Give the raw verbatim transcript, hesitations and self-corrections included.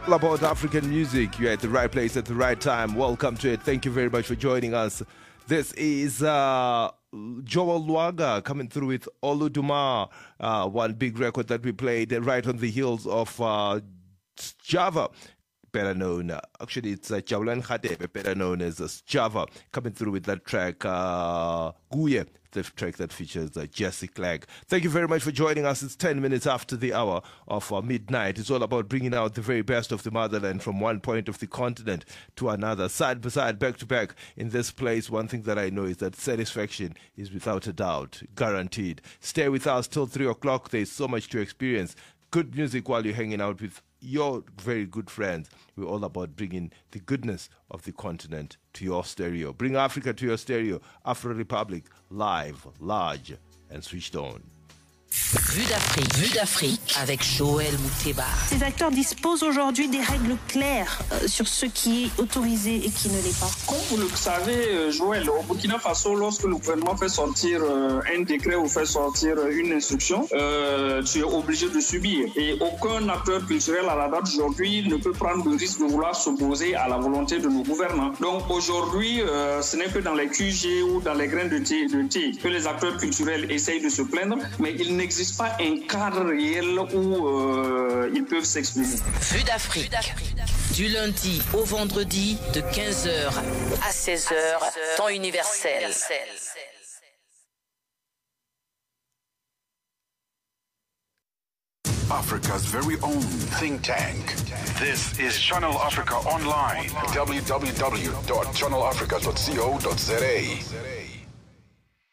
All about African music. You're at the right place at the right time. Welcome to it. Thank you very much for joining us. This is uh, Joel Lwaga coming through with Oluduma, uh, one big record that we played right on the heels of uh, Java, better known. Uh, actually, it's uh, Jawlan Khatebe, better known as uh, Java, coming through with that track, uh, Guye, the track that features uh, Jesse Clegg. Thank you very much for joining us. It's ten minutes after the hour of uh, midnight. It's all about bringing out the very best of the motherland from one point of the continent to another, side by side, back to back. In this place, one thing that I know is that satisfaction is without a doubt guaranteed. Stay with us till three o'clock. There's so much to experience. Good music while you're hanging out with your very good friends. We're all about bringing the goodness of the continent to your stereo. Bring Africa to your stereo. Afro Republic, live, large, and switched on. Vue d'Afrique, Vue d'Afrique avec Joël Mouteba. Ces acteurs disposent aujourd'hui des règles claires euh, sur ce qui est autorisé et qui ne l'est pas. Comme vous le savez, Joël, au Burkina Faso, lorsque le gouvernement fait sortir euh, un décret ou fait sortir une instruction, euh, tu es obligé de subir. Et aucun acteur culturel à la date d'aujourd'hui ne peut prendre le risque de vouloir s'opposer à la volonté de nos gouvernants. Donc aujourd'hui, euh, ce n'est que dans les Q G ou dans les grains de thé, de thé que les acteurs culturels essayent de se plaindre, mais il n'existe pas un cadre réel où euh, ils peuvent s'exprimer. Vue d'Afrique, du lundi au vendredi de quinze heures à seize heures, temps universel. Africa's very own think tank. This is Channel Africa Online. w w w dot channel africa dot co dot za